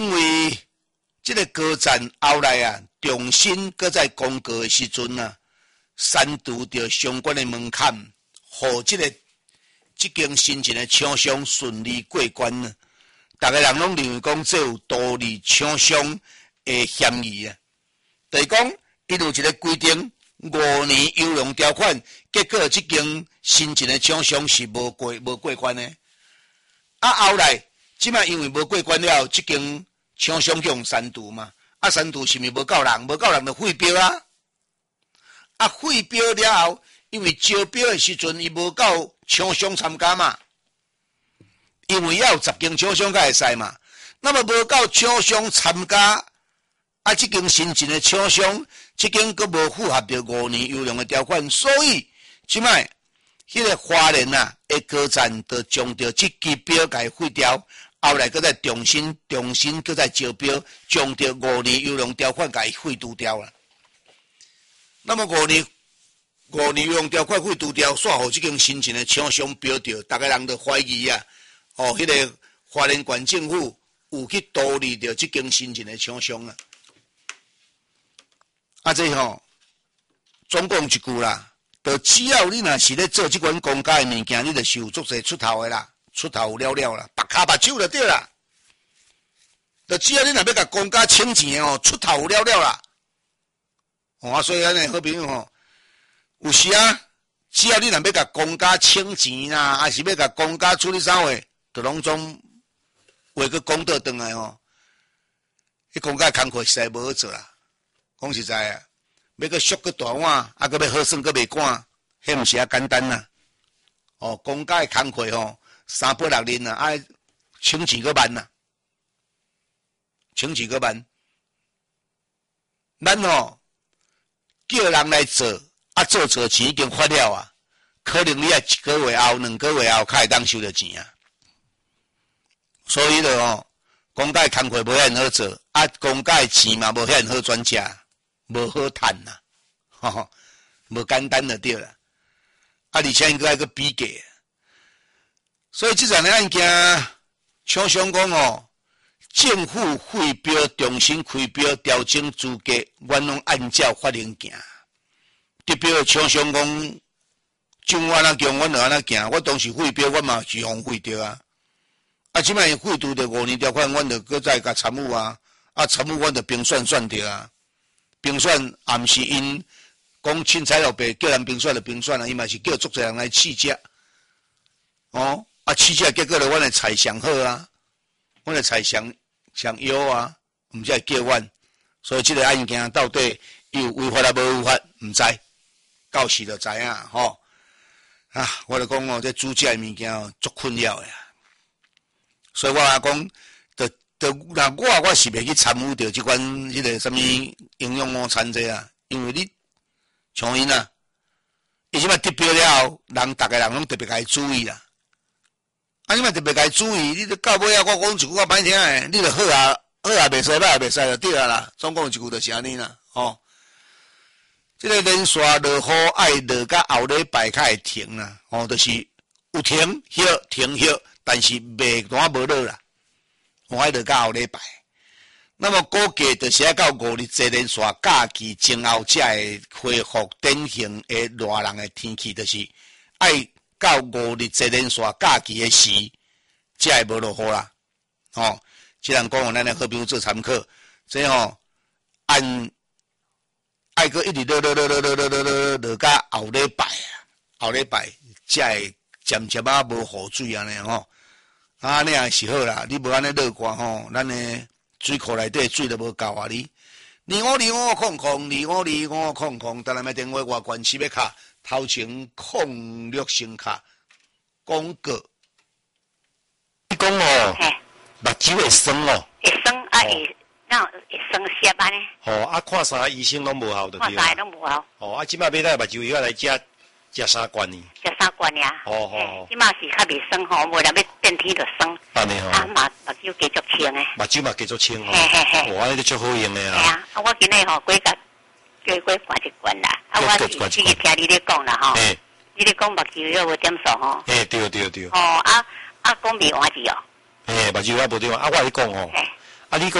因为这个高站后来啊，重新搁在公告的时阵啊，删除掉相关的门槛，互这间新进的厂商顺利过关呢。大家人拢认为讲这有独立厂商的嫌疑啊，就是讲伊有一个规定5年优良条款，结果这间新进的厂商是无过关的。啊，后来即摆因为无过关了，这间厂商用删除嘛，啊删除是毋是无够人？无够人就废标啊！啊废标了后，因为招标的时阵伊无够厂商参加嘛，因为要有10间厂商才会使嘛。那么无够厂商参加，啊这间新进的厂商，这间佫无符合着5年优良的条款，所以即摆迄个花莲啊的高站就将着这支标给废掉。后来搁再重新搁再招标，将着5年优良条款给废除掉了。那么5年优良条款废除掉，煞互这间新进的厂商标着，大家人就怀疑啊，迄个花莲县政府有去独立着这间新进的厂商啊。啊，这总共一句啦，就只要你若是咧做这款公家的物件，你就是有足侪出头的啦。出头了了啦，白卡白手就对啦。就只要你若要甲公家请钱出头了了啦。所以安尼好朋友有时啊，只要你若要甲公家请钱啦，还是要甲公家处理啥话，就拢总话去讲倒转来迄公家工课实在无好做啦。讲实在啊，要去俗去大碗，啊，搁要好耍搁袂赶，迄毋是遐简单啦。公家的工课300-6年啊，请钱个慢呐，请钱个慢。咱叫人来做，做钱已经发了啊，可能你要1个月后、2个月后才会当收到钱啊。所以公家工课无遐好做，公家钱嘛无遐好转吃，无好趁呐，无简单就对啦。而且应该个比价。所以这场的案件，厂商讲政府废标，重新开标，调整资格，阮拢按照法令行。得标的厂商讲，像我那强，阮就安那行。我当时废标，我嘛是互废掉啊。即摆废除着5年条款，阮就搁再甲参悟啊。参悟阮就评选掉啊。评选也毋是因讲凊彩落白叫人评选就评选啊，伊嘛是叫足侪人来试食。试食结果咧，阮的菜上好啊，阮的菜上优啊，毋才会叫阮。所以这个案件到底有违法啊无违法，毋知，到时就知影我就讲这煮食的物件足困扰的。所以我讲，我是袂去参与着即款迄个什么营养午餐这啊，因为你像因啊，伊即摆得标了后，逐个人拢特别该注意啦。你嘛特别该注意，你到尾啊，我讲一句我歹听诶，你就好啊袂使，歹也袂使就对啊啦。总共一句就是安尼啦，这个连续落雨爱落到后礼拜才会停啦，就是有停歇，但是袂单无落啦，爱落到后礼拜。那么估计就是要到5日节连续假期前后才会恢复典型的热人的天气，就是爱。到5日节连续假期的时，才会无落雨啦。只能讲咱的好朋友做参考。这按爱个一直落到后礼拜才会渐渐无雨水安尼安尼也是好啦。你无安尼落寒咱的水库内底水都无够啊！你2500，当然要电话外关系要卡。头前控略声卡广告，你讲目睭会酸会酸会酸涩安尼。 看啥医生拢无效就对看啥拢无效。 即摆要来目睭药来食3罐呢。 食3罐呀。即摆是较袂酸无然要变天就酸。 安尼目睭继续清诶。 目睭嘛继续清安尼都足好用诶啊。我今日几叫灌一罐啦，我是听你咧讲啦你咧讲目睭药无点数对。 讲未完字目睭药无对我咧讲啊，你